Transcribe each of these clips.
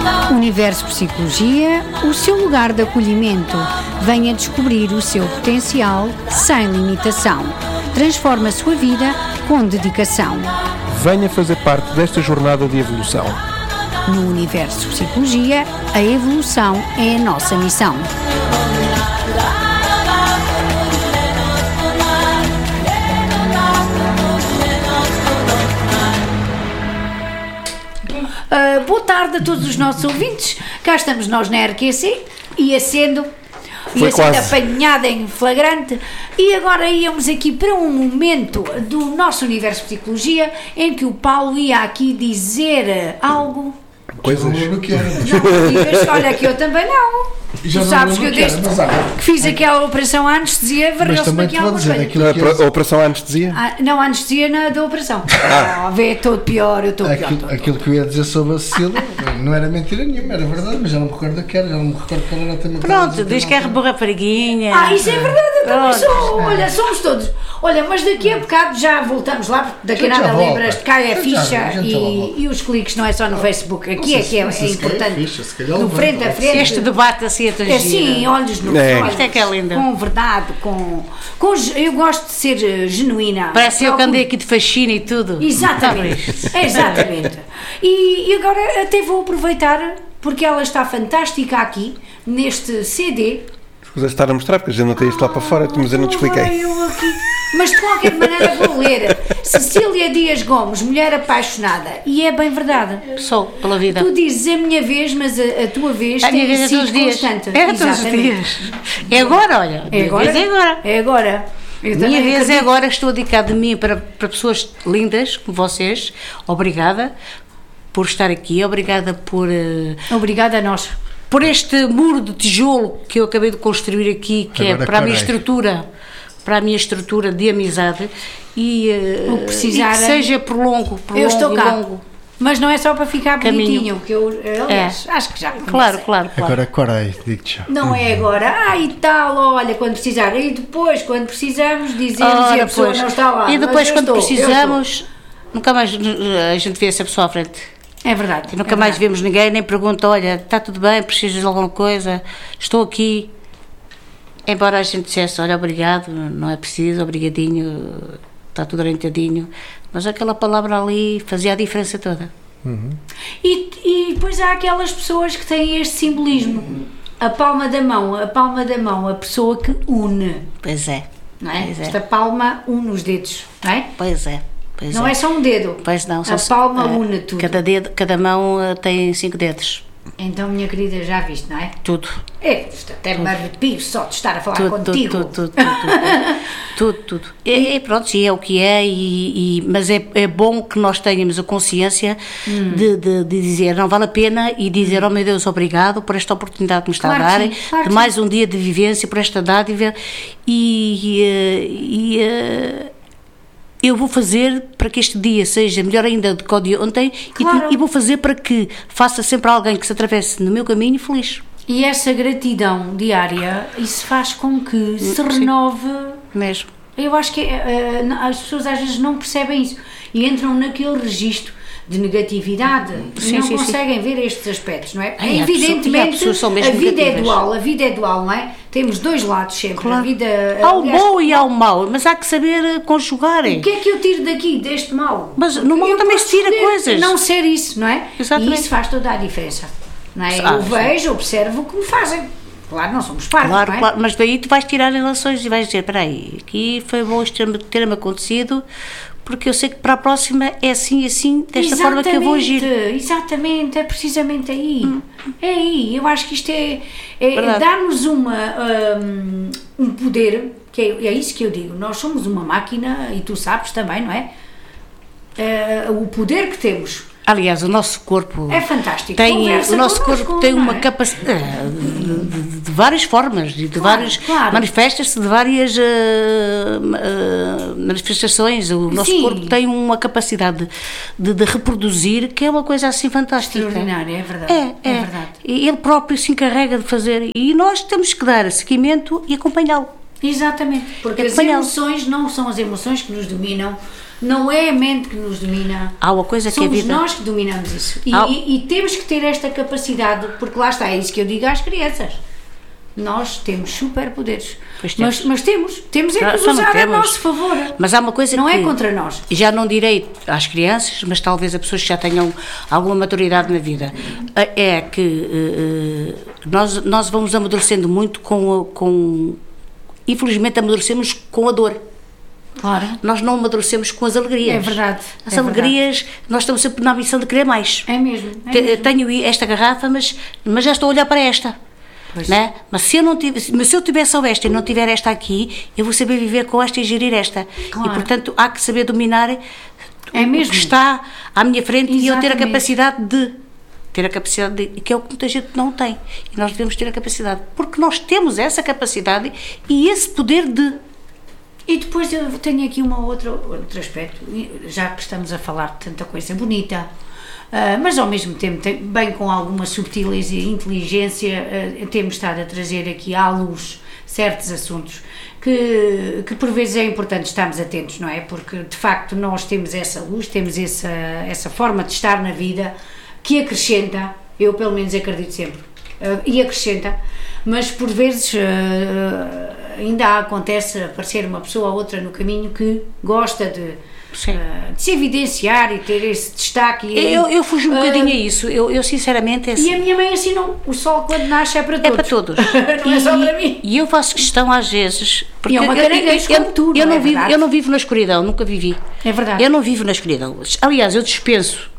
Universo Psicologia, o seu lugar de acolhimento. Venha descobrir o seu potencial sem limitação. Transforma a sua vida com dedicação. Venha fazer parte desta jornada de evolução. No Universo Psicologia, a evolução é a nossa missão. Boa tarde a todos os nossos ouvintes. Cá estamos nós na RQC, ia sendo apanhada em flagrante, e agora íamos aqui para um momento do nosso Universo Psicologia em que o Paulo ia aqui dizer algo. Coisas. Não digas, olha que eu também não. Tu sabes que eu desde que fiz aquela operação anestesia, varreu-se-me aqui algumas coisas. A operação anestesia? Não, a anestesia da operação. Vê, estou pior, eu estou pior. Aquilo que eu ia dizer sobre a Cecília não era mentira nenhuma, era verdade, mas já não me recordo que era, já não me recordo que ela era também. Pronto, diz que é rapariguinha. Isso é verdade, eu também sou. Olha, somos todos. Olha, mas daqui a bocado já voltamos lá, porque daqui a nada lembras-te, cai a ficha e os cliques, não é só no Facebook. Aqui é que é importante. No frente a frente. Este debate assim é tão giro. Sim, olhos nos olhos. Isto é que é lindo. Com verdade, eu gosto de ser genuína. Parece eu que andei aqui de faxina e tudo. Exatamente. Exatamente. E agora até vou aproveitar, porque ela está fantástica aqui, neste CD. Escusa estar a mostrar, porque a gente não tem isto lá para fora, mas eu não te expliquei. Mas de qualquer maneira vou ler. Cecília Dias Gomes, mulher apaixonada. E é bem verdade. Sou, pela vida. Tu dizes a minha vez, mas a tua vez a minha tem vez sido é todos constante. É todos os dias. É agora, olha. É agora. É agora. É agora. Minha vez é agora, estou a dedicar de mim para pessoas lindas como vocês. Obrigada por estar aqui, obrigada por... Obrigada a nós. Por este muro de tijolo que eu acabei de construir aqui, que agora é para a minha estrutura de amizade e que seja por longo eu estou cá. Longo. Mas não é só para ficar bonitinho, que eu aliás, acho que já Claro. Agora corei, digo-te já. Não é agora, e tal, olha, quando precisar, e depois, quando precisamos, dizemos e a pessoa não está lá. E depois, quando precisamos, nunca mais a gente vê essa pessoa à frente. É verdade. E nunca mais vemos ninguém, nem pergunta, olha, está tudo bem, precisas de alguma coisa, estou aqui. Embora a gente dissesse, olha, obrigado, não é preciso, obrigadinho, está tudo orientadinho, mas aquela palavra ali fazia a diferença toda. Uhum. E depois há aquelas pessoas que têm este simbolismo, a palma da mão, a pessoa que une. Pois é. Não é? Esta palma une os dedos, não é? Pois é. Não é só um dedo. Pois não. A palma une tudo. Cada mão tem 5 dedos. Então, minha querida, já viste, não é? Tudo. Até me arrepio só de estar a falar contigo. Tudo. E pronto, e é o que é, mas é bom que nós tenhamos a consciência de dizer, não vale a pena, e dizer, oh meu Deus, obrigado por esta oportunidade que me está a dar, de mais um dia de vivência, por esta dádiva, eu vou fazer para que este dia seja melhor ainda do que o de ontem, e vou fazer para que faça sempre alguém que se atravesse no meu caminho feliz. E essa gratidão diária, isso faz com que se renove. Mesmo. Eu acho que as pessoas às vezes não percebem isso e entram naquele registro de negatividade e não conseguem ver estes aspectos, não é? Evidentemente, a vida é dual, não é? Temos dois lados sempre. Claro. A vida, há o bom e há o mau, mas há que saber conjugar. O que é que eu tiro daqui, deste mau? Mas no mau também se tira coisas. Não ser isso, não é? Exatamente. E isso faz toda a diferença, não é? Eu vejo, observo o que me fazem. Claro, não somos parvos, não é? Claro, mas daí tu vais tirar relações e vais dizer, espera aí, aqui foi bom isto ter-me acontecido, porque eu sei que para a próxima é assim, desta forma que eu vou agir. Exatamente, é precisamente aí. É aí, eu acho que isto é dar-nos um poder, que é isso que eu digo, nós somos uma máquina, e tu sabes também, não é? O poder que temos. Aliás, o nosso corpo é fantástico. O nosso corpo tem uma capacidade de várias formas, de várias manifesta-se de várias manifestações. O nosso corpo tem uma capacidade de reproduzir, que é uma coisa assim fantástica. Extraordinária, é verdade. É verdade. E ele próprio se encarrega de fazer, e nós temos que dar seguimento e acompanhá-lo. Exatamente, porque as emoções não são as emoções que nos dominam, Não é a mente que nos domina. Há uma coisa que a Somos vida... nós que dominamos isso. E temos que ter esta capacidade, porque lá está, é isso que eu digo às crianças. Nós temos superpoderes. Mas temos é que os usar a nosso favor. Mas há uma coisa não que... é contra nós. Já não direi às crianças, mas talvez a pessoas que já tenham alguma maturidade na vida, é que nós vamos amadurecendo muito infelizmente amadurecemos com a dor. Claro. Nós não amadurecemos com as alegrias. É verdade. As alegrias, nós estamos sempre na missão de querer mais. É mesmo. Tenho esta garrafa, mas já estou a olhar para esta. Né? Mas se eu tiver só esta e não tiver esta aqui, eu vou saber viver com esta e gerir esta. Claro. E portanto há que saber dominar o mesmo. que está à minha frente. Exatamente. E eu ter a capacidade de, que é o que muita gente não tem. E nós devemos ter a capacidade, porque nós temos essa capacidade e esse poder de... E depois eu tenho aqui outro aspecto, já que estamos a falar de tanta coisa bonita, mas ao mesmo tempo, bem com alguma subtileza e inteligência, temos estado a trazer aqui à luz certos assuntos que por vezes é importante estarmos atentos, não é? Porque de facto nós temos essa luz, temos essa forma de estar na vida que acrescenta, eu pelo menos acredito sempre, e acrescenta, mas por vezes ainda acontece aparecer uma pessoa ou outra no caminho que gosta de se evidenciar e ter esse destaque. Eu fujo um bocadinho a isso, eu sinceramente... E a minha mãe ensinou, o sol quando nasce é para todos. É para todos. Não é só para mim. E eu faço questão às vezes... Porque é uma caranguejo como tu, eu não vivo na escuridão, nunca vivi. É verdade. Eu não vivo na escuridão. Aliás, eu dispenso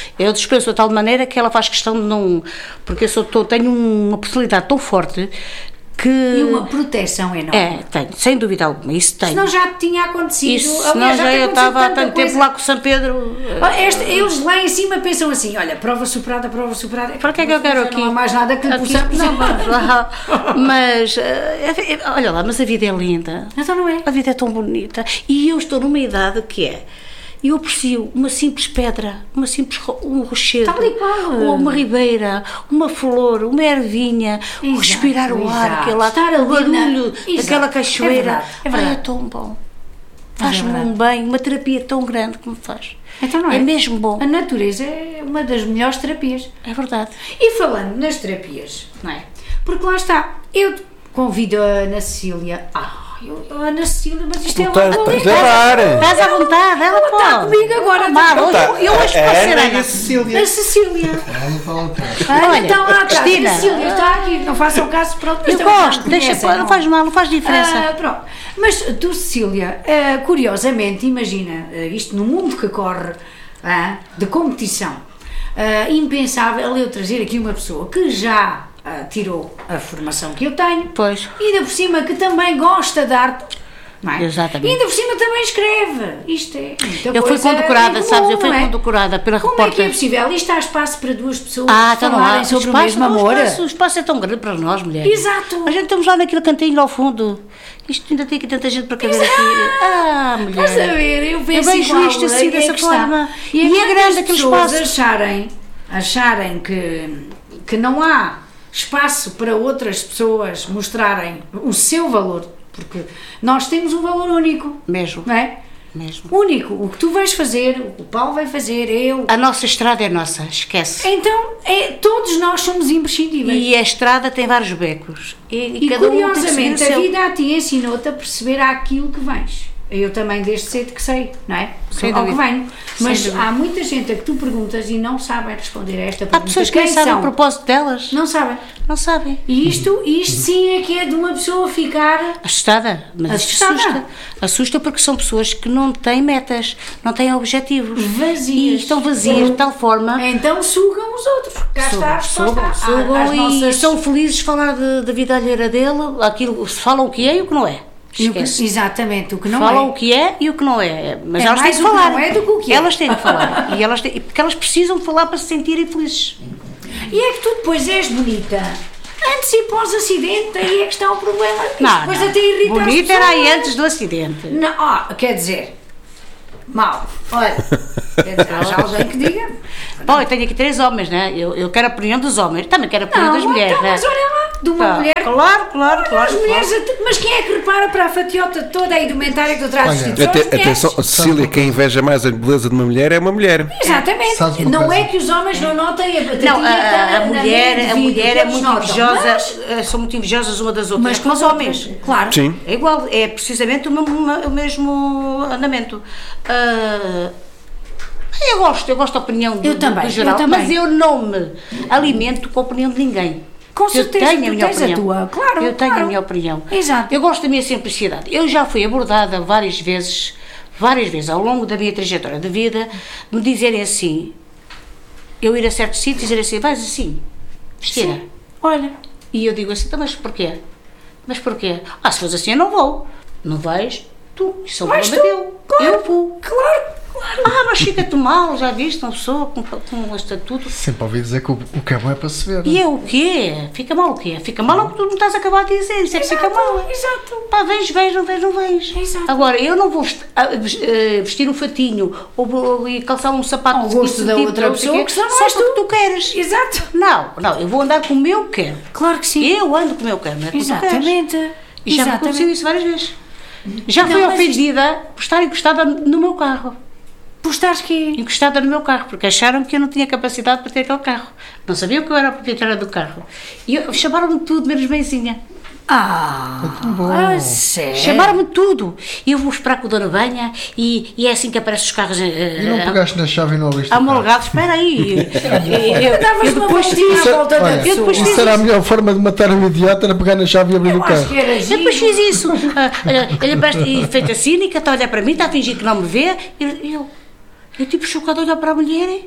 de tal maneira que ela faz questão de não... Porque tenho uma personalidade tão forte que... E uma proteção enorme. Tenho, sem dúvida alguma, isso tenho. Senão já tinha acontecido. Senão já eu estava há tanto tempo lá com o São Pedro... Eles lá em cima pensam assim, olha, prova superada. Para que é que eu quero aqui? Não há mais nada que lhe possamos... Não, vamos lá. Mas, olha lá, mas a vida é linda. Então não é? A vida é tão bonita. E eu estou numa idade que é... Eu aprecio uma simples pedra, um rochedo, uma ribeira, uma flor, uma ervinha, respirar o ar, o barulho daquela cachoeira. É verdade. É tão bom. Faz-me um bem, uma terapia tão grande que me faz. Então não é? É mesmo bom. A natureza é uma das melhores terapias. É verdade. E falando nas terapias, não é? Porque lá está, eu convido a Ana Cecília. Ana Cecília, mas isto é uma coisa. Estás à vontade, ela está comigo agora. Eu hoje posso ser Ana. A Cecília. A Cecília. Então, Cristina. A Cecília está aqui, não façam caso, pronto. Eu gosto, não faz mal, não faz diferença. Pronto. Mas tu, Cecília, curiosamente, imagina, isto no mundo que corre de competição, impensável eu trazer aqui uma pessoa que já tirou a formação que eu tenho, pois. E ainda por cima que também gosta de arte, não é? Exatamente. E ainda por cima também escreve. Isto é muita eu coisa. Fui condecorada, sabes? Eu fui condecorada pela repórter. Como é que é possível? Isto há espaço para duas pessoas então falarem sobre o mesmo amor? O espaço é tão grande para nós, mulheres. Exato. A gente estamos lá naquele cantinho lá ao fundo. Isto ainda tem aqui tanta gente para caber aqui. Mulher. Estás a ver? Eu penso vejo isto assim dessa forma. E é grande aquele espaço. Acharem que não há espaço para outras pessoas mostrarem o seu valor, porque nós temos um valor único. Mesmo. Não é? Mesmo. Único. O que tu vais fazer, o que o Paulo vai fazer, eu. A nossa estrada é nossa, esquece. Então, todos nós somos imprescindíveis. E a estrada tem vários becos. E cada curiosamente, a vida a ti ensinou-te a perceber aquilo que vens. Eu também desde cedo que sei, não é? Ao que venho. Mas há muita gente a que tu perguntas e não sabem responder a esta pergunta. Há pessoas que nem sabem o propósito delas. Não sabem. Não sabem. E isto sim é que é de uma pessoa ficar... Assustada. Mas isto assusta. Assusta porque são pessoas que não têm metas, não têm objetivos. Vazias. E estão vazias de tal forma... Então sugam os outros. Cá está a resposta. Sugam e são felizes de falar da vida alheira dele, aquilo, falam o que é e o que não é. Exatamente, o que não falam o que é e o que não é. Mas elas têm que falar. Não é do que o que é. Elas têm que falar. Porque elas precisam falar para se sentirem felizes. E é que tu depois és bonita antes e pós-acidente, aí é que está o problema. Depois até irrita as bonita era aí antes do acidente. Não, quer dizer, mal. Olha, há já alguém que diga. Bom, eu tenho aqui 3 homens, né? Eu quero a opinião dos homens, também quero a opinião das mulheres, então, né? Mas olha lá. de uma mulher. Claro. As mulheres, mas quem é que repara para a fatiota toda a indumentária que tu trazes? Atenção, Cecília, quem inveja mais a beleza de uma mulher é uma mulher. Exatamente. Não é que os homens não notem a batatinha. Não, a mulher é muito invejosa, mas... são muito invejosas uma das outras. Mas com os homens, claro. Sim. É igual, é precisamente o mesmo andamento. Eu gosto da opinião do geral, mas eu não me alimento com a opinião de ninguém. Com certeza, eu tenho a minha opinião. Claro, eu tenho a minha opinião. Exato. Eu gosto da minha simplicidade. Eu já fui abordada várias vezes ao longo da minha trajetória de vida, me dizerem assim, eu ir a certos sítios e dizer assim, vais assim, vestida. Sim. Olha. E eu digo assim, mas porquê? Se fores assim eu não vou. Não vais, tu, isso é um problema teu. Claro, eu vou. Claro. Mas fica-te mal, já viste, uma pessoa com um estatuto. Sempre ouvi dizer que o que é bom é para se ver. E é o quê? Fica mal o quê? Fica mal o que tu não estás a acabar de dizer, isso é que fica mal. Exato. Pá, vens, não vens. Exato. Agora, eu não vou vestir um fatinho e calçar um sapato ao gosto da outra pessoa, que só porque tu queres. Exato. Não, eu vou andar como eu quero. Claro que sim. Eu ando como eu quero, não é como tu queres. Exatamente. E já me aconteceu isso várias vezes. Já fui ofendida por estar encostada no meu carro. Por estares quê? Encostada no meu carro, porque acharam que eu não tinha capacidade para ter aquele carro. Não sabiam que eu era a proprietária do carro. E chamaram-me tudo, menos meizinha. Sério? Chamaram-me tudo. E eu vou esperar que o dono venha e é assim que aparecem os carros. E não pegaste na chave e não abriste homologados, espera aí. Eu depois fiz à volta da pessoa. Isso era a melhor forma de matar um idiota, era pegar na chave e abrir o carro. Eu depois fiz isso. Ele feita cínica, está a olhar para mim, está a fingir que não me vê. Eu tipo chocada a olhar para a mulher.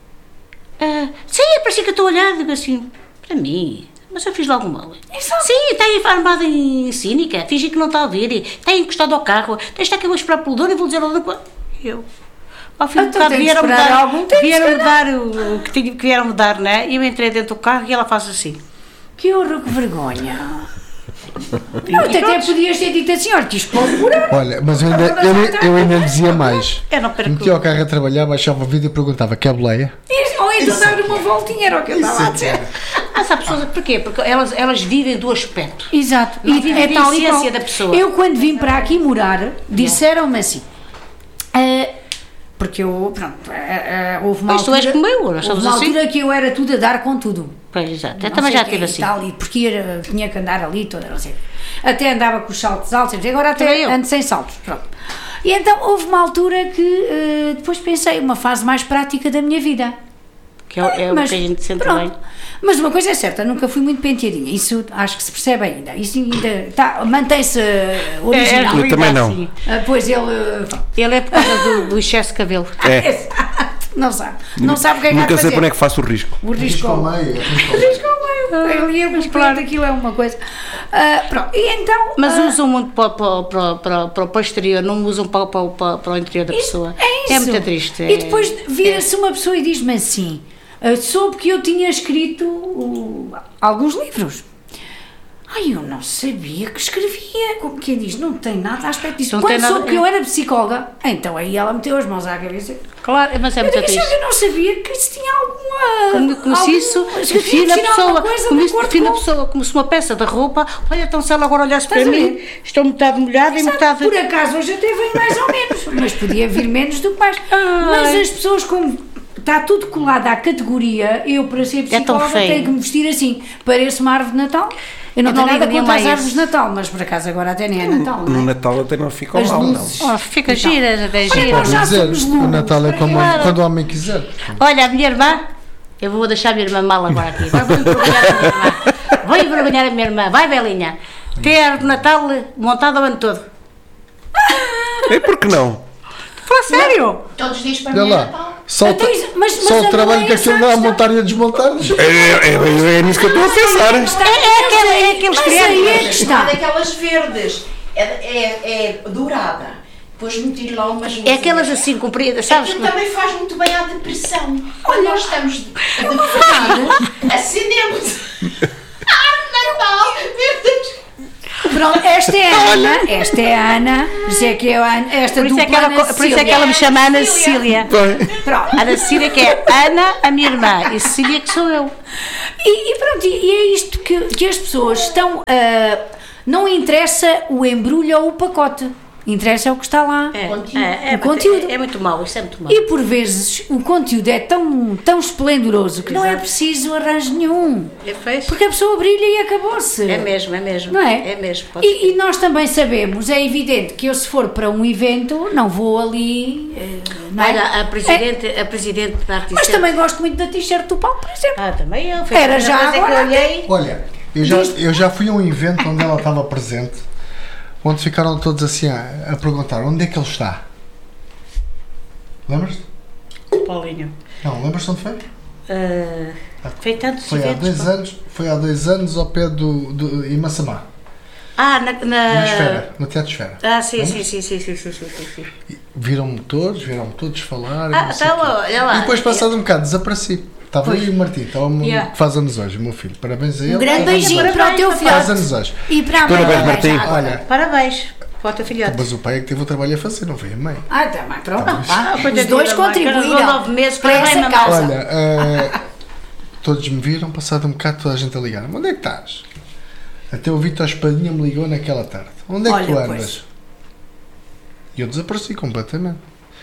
Sim, parecia que eu estou a olhar, digo assim, para mim. Mas eu fiz logo mal. Exato. Sim, está aí armada em cínica, fingi que não está a ver, está aí encostado ao carro, está que eu vou esperar pelo dono e vou dizer ao dono. Eu. Ao fim do bocado vieram-me dar o que vieram-me dar, né? E eu entrei dentro do carro e ela faz assim. Que horror, que vergonha. Não, até podias ter dito assim, olha, isto pode curar. Olha, mas eu ainda dizia mais. Metia o carro a trabalhar, baixava o vídeo e perguntava, quer boleia? Ou então dar uma voltinha, era o que eu estava a dizer. Sabe pessoas, porquê? Porque elas vivem do aspecto. Exato. Não vivem da essência da pessoa. Eu, quando vim para aqui morar, disseram-me assim, porque eu, pronto, houve uma altura, tu és como eu, nós somos assim. altura que eu era tudo a dar com tudo. Pois, exato. Eu também já tive assim. Tal, porque tinha que andar ali toda, não sei. Até andava com os saltos altos, agora até ando sem saltos, pronto. E então houve uma altura que depois pensei, uma fase mais prática da minha vida. Que é o que a gente sente bem. Mas uma coisa é certa, nunca fui muito penteadinha, isso acho que se percebe ainda, isso ainda mantém-se original. Eu também não. Pois ele é por causa do excesso de cabelo. Exato, não sabe o que é que nunca vai sei para onde é que faço o risco. O risco ao meio. Ali é claro, aquilo é uma coisa. Pronto, e então. Mas usam muito para o posterior, não usam para o interior da pessoa. É isso. É muito triste. E depois vira-se uma pessoa e diz-me assim: soube que eu tinha escrito alguns livros. Eu não sabia que escrevia. Como quem diz, não tem nada a aspecto disso. Quando soube que eu era psicóloga, então aí ela meteu as mãos à cabeça. Claro, mas é muito triste. Eu não sabia que isso tinha alguma. Como se isso define a pessoa, como se uma peça de roupa. Olha, então se ela agora olhasse para mim, estou metade molhada e metade. Por acaso hoje até vem mais ou menos, mas podia vir menos do que mais. Mas as pessoas, como está tudo colado à categoria, eu para ser psicóloga tenho que me vestir assim. Pareço uma árvore de Natal. Eu não tenho nada contra as árvores de Natal, mas por acaso agora até nem é Natal. No Natal até não fica mal, não. Fica gira, até gira. O Natal é quando o homem quiser. Olha, a minha irmã, eu vou deixar a minha irmã mal agora aqui. Agora vou envergonhar a minha irmã. Vai, Belinha. Tem a árvore de Natal montada o ano todo. É porque não? Fala sério. Todos os dias para mim é Natal. Só o trabalho que aquilo dá a montar e a desmontar. É nisso que eu estou a pensar. É aqueles criados. Uma daquelas verdes. É dourada. Depois meter lá umas luzinhas. É aquelas assim compridas, sabes? Aquilo também faz muito bem à depressão. Quando nós estamos de verdade, acendemos a Natal. Pronto, esta é a Ana, por isso é que eu, esta dupla por isso é que ela me chama Ana Cecília. Pronto. Ana Cecília, que é Ana, a minha irmã, e Cecília, que sou eu. E pronto, e é isto que as pessoas estão. Não interessa o embrulho ou o pacote, interessa o que está lá. O conteúdo. É muito mau, isso é muito mau. E por vezes o conteúdo é tão esplendoroso que não é preciso arranjo nenhum. É feio. Porque a pessoa brilha e acabou-se. É mesmo. Não é? É mesmo. E nós também sabemos, é evidente que eu, se for para um evento, não vou ali. Não é? Olha, a presidente da Artista. Mas também gosto muito da t-shirt do Paulo, por exemplo. Também eu. Era já agora. Que eu olhei. Olha, eu já fui a um evento onde ela estava presente, onde ficaram todos assim a perguntar onde é que ele está. Lembras-te? Paulinho. Não, lembras-te onde foi? Foi tantos Foi eventos. Foi há 2 anos ao pé em Massamá. Na Esfera, no Teatro Esfera. Sim. E viram-me todos falar. Olha lá. E depois, passado um bocado, desapareci. Estava aí o Martim, que faz anos hoje, o meu filho. Parabéns a ele. Um grande beijinho para o teu filho. Faz anos hoje. E para a mãe. Parabéns, Martim. Olha, Parabéns para o teu filhote. mas o pai é que teve o trabalho a fazer, não foi a mãe. Também, pronto. Os dois contribuíram 9 meses para essa bem, causa. Olha, todos me viram, passado um bocado, toda a gente a ligar. Onde é que estás? Até o Vitor Espadinha me ligou naquela tarde. Onde é que tu andas? E eu desapareci completamente.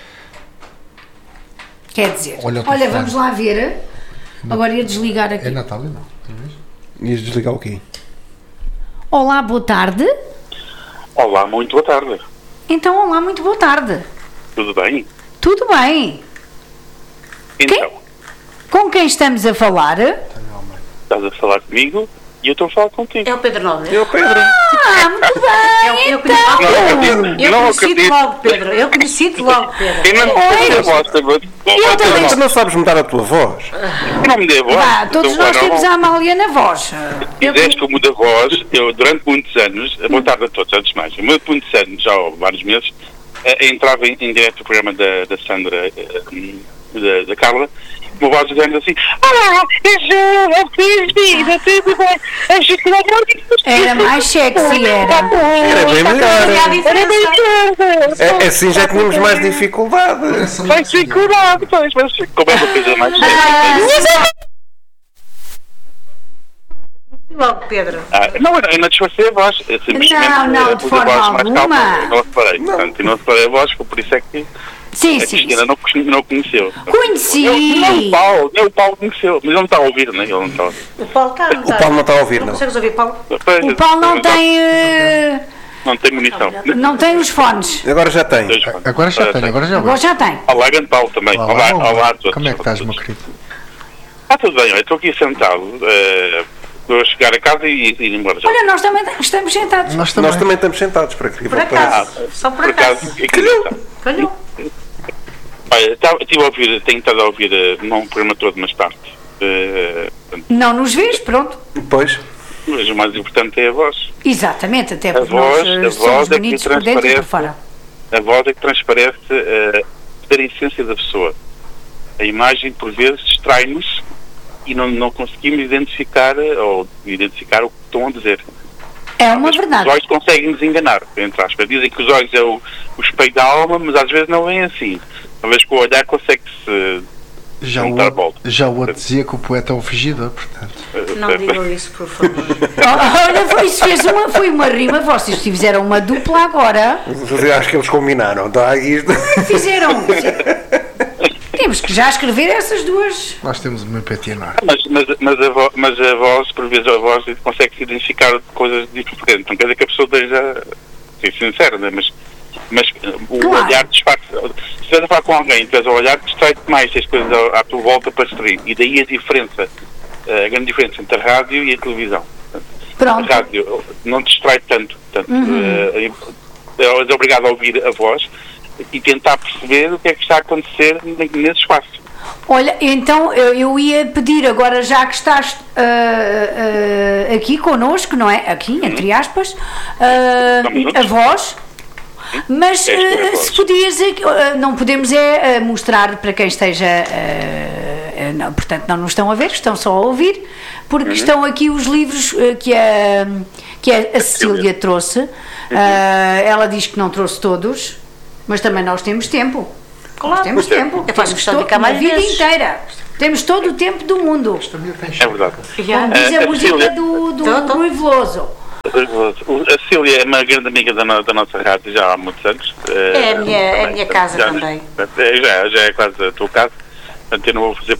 Quer dizer, Olha, vamos lá ver. Agora ia desligar aqui. É Natália, não? Ias desligar o quê? Olá, boa tarde. Olá, muito boa tarde. Então, olá, muito boa tarde. Tudo bem? Tudo bem. Então, Com quem estamos a falar? estás a falar comigo e eu estou a falar contigo. É o Pedro Nobre. Eu, Pedro. Muito bem, Eu Não conheci-te acredito. logo, Pedro. Eu conheci-te logo, Pedro. Eu não me dei a voz, Tu não sabes mudar a tua voz. eu não me dei a voz. Todos Então, nós não, temos a Amália na voz. Dizes que eu mudo a voz, eu durante muitos anos, boa tarde a todos, antes de mais, durante muitos anos, já há vários meses, entrava em direto no programa da Sandra, da Carla, uma voz dizendo assim: Era mais sexy, era. Era bem melhor. E há diferença. Assim já tínhamos mais dificuldade. vai ser curado, pois, mas como é uma coisa mais séria. Logo, Pedro. Não, eu não disfarcei a voz. Eu simplesmente Não, de pus a forma voz mais alguma. calma, não reparei. Portanto, não reparei a voz, por isso é que Sim, a sim. Cristina não conheceu. Conheci. Nem o Paulo conheceu, mas ele não está a ouvir, né? Ele não está a ouvir. O Paulo está. O Paulo não está a ouvir, Não não. consegues ouvir, Paulo? O Paulo não tem. Não tem munição. Não tem os fones. Agora já tem. Agora já tenho, agora já vou. Agora já tem. Olá, grande Paulo também. Olá a todos. Como é que estás, meu querido? Tudo bem, eu estou aqui sentado. Vou chegar a casa e ir embora já. Olha, nós também estamos sentados. Nós Nós também estamos sentados para aqui. Por acaso. Só por acaso. Calhou. Olha, tenho estado a ouvir, não o programa todo, mas parte. Não nos vês, pronto. Pois. Mas o mais importante é a voz. Exatamente, até porque voz nós é somos que bonitos por dentro e por fora. A voz é que transparece a essência da pessoa. A imagem, por vezes, distrai-nos e não conseguimos identificar o que estão a dizer. É uma verdade. Os olhos conseguem-nos enganar, entre aspas. Dizem que os olhos é o espelho da alma, mas às vezes não é assim. Talvez com o olhar consegue-se Já juntar a volta. o outro dizia que o poeta é um fingidor, portanto. Não digam isso, por favor. Olha, isso foi uma rima. Vocês fizeram uma dupla agora. Acho que eles combinaram. Tá? Isto... Fizeram. Temos que já escrever essas duas. Nós temos uma empatia enorme. Mas a voz, por vezes, a voz consegue-se identificar coisas diferentes. Não quer dizer que a pessoa esteja ser sincera, né? Mas o Claro. olhar disfarça. Se estiveres a falar com alguém e estiveres a olhar, distrai-te mais as coisas à tua volta para distrair. E daí a grande diferença entre a rádio e a televisão. Pronto. A rádio não distrai tanto. És obrigado a ouvir a voz e tentar perceber o que é que está a acontecer nesse espaço. Olha, então eu ia pedir agora, já que estás aqui connosco, não é? Aqui, entre aspas, a voz. Mas Esta é a voz. se podias, não podemos mostrar para quem esteja não, portanto não nos estão a ver, estão só a ouvir, porque estão aqui os livros que a Cecília trouxe. Ela diz que não trouxe todos, mas também nós temos tempo. Nós temos tempo. Eu faço questão de ficar mais vida vezes. inteira. Temos todo o tempo do mundo. É verdade. Como diz a música do Rui Veloso. A Cecília é uma grande amiga da nossa rádio já há muitos anos. É a minha casa também. Já é quase a tua casa. Portanto, eu não vou fazer